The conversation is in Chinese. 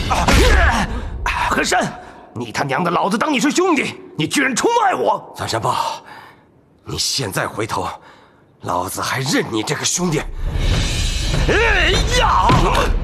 和珅，你他娘的，老子当你是兄弟，你居然出卖我！ 蹧山豹，你现在回头，老子还认你这个兄弟！ 呀！